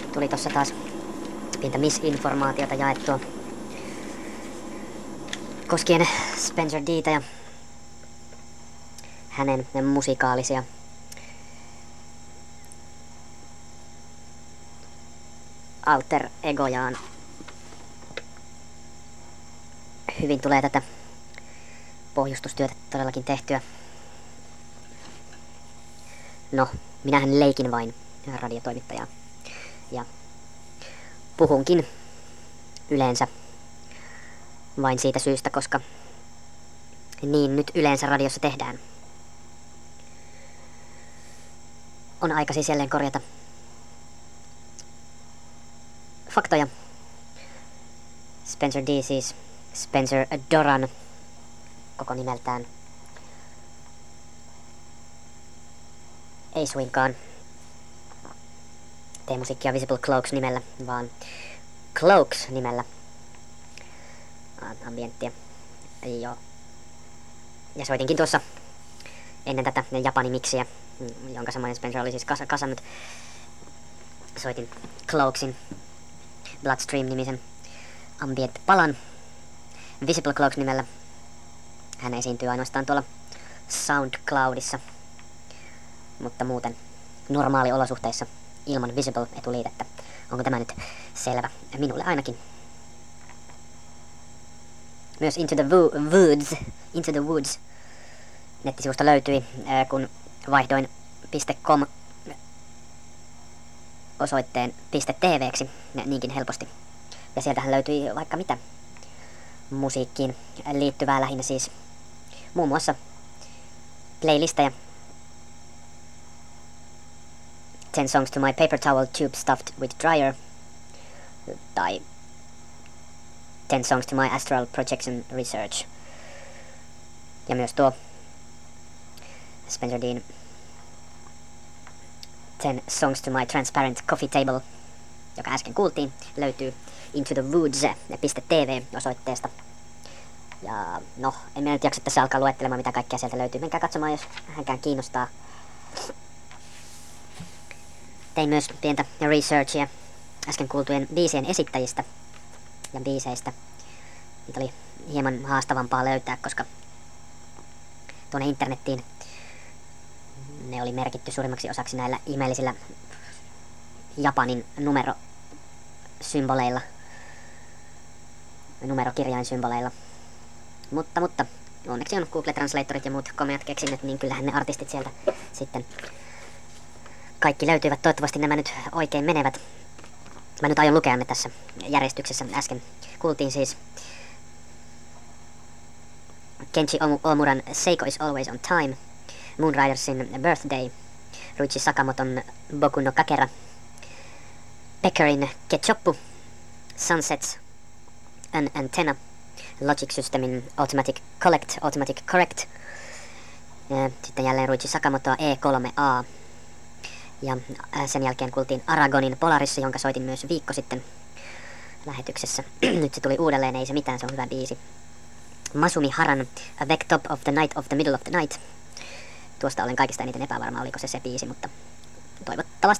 Tuli tossa taas pientä misinformaatiota jaettua koskien Spencer Dtä ja hänen musikaalisia alter egojaan. Hyvin tulee tätä pohjustustyötä todellakin tehtyä. No, minähän leikin vain radiotoimittajaa. Ja puhunkin yleensä vain siitä syystä, koska niin nyt yleensä radiossa tehdään. On aika siis jälleen korjata faktoja. Spencer D siis Spencer Doran koko nimeltään. Ei suinkaan tee musiikkia Visible Cloaks nimellä, vaan Cloaks nimellä. Ambienttia. Joo. Ja soitinkin tuossa ennen tätä Japani-miksiä, jonka samainen Spencer oli siis kasannut. Soitin Cloaksin Bloodstream-nimisen ambient-palan Visible Cloaks nimellä. Hän esiintyy ainoastaan tuolla SoundCloudissa, mutta muuten normaaliolosuhteissa ilman Visible-etuliitettä. Onko tämä nyt selvä? Minulle ainakin. Myös Into the Woods nettisivusta löytyi, kun vaihdoin .com osoitteen .tv:ksi niinkin helposti. Ja sieltähän löytyi vaikka mitä musiikkiin liittyvää, lähinnä siis muun muassa playlisteja. 10 songs to my paper towel tube stuffed with dryer. Tai 10 songs to my astral projection research. Ja myös tuo Spencer Dean 10 songs to my transparent coffee table, joka äsken kuultiin, löytyy Into the Woods.tv osoitteesta. Ja no, en minä nyt jaksa tässä alkaa luettelemaan, mitä kaikkea sieltä löytyy. Menkää katsomaan, jos hänkään kiinnostaa. Tein myös pientä researchia äsken kuultujen biisien esittäjistä ja biiseistä. Niitä oli hieman haastavampaa löytää, koska tuonne internettiin ne oli merkitty suurimmaksi osaksi näillä ihmeellisillä Japanin numerosymboleilla, numerokirjainsymboleilla. Mutta onneksi on Google Translatorit ja muut komeat keksinnöt, niin kyllähän ne artistit sieltä sitten kaikki löytyivät. Toivottavasti nämä nyt oikein menevät. Mä nyt aion lukea ne tässä järjestyksessä. Äsken kuultiin siis Kenshi Omuran Seiko is Always on Time, Moonridersin Birthday, Ruichi Sakamoton Boku no Kakera, Peckerin Ketchoppu, Sunsets, An Antenna, Logic Systemin Automatic Collect, Automatic Correct, sitten jälleen Ruichi Sakamotoa E3A, ja sen jälkeen kuultiin Aragonin Polarissa, jonka soitin myös viikko sitten lähetyksessä. Nyt se tuli uudelleen, ei se mitään, se on hyvä biisi. Masumi Haran A Back Top of the Night of the Middle of the Night. Tuosta olen kaikista eniten epävarma, oliko se biisi, mutta toivottavasti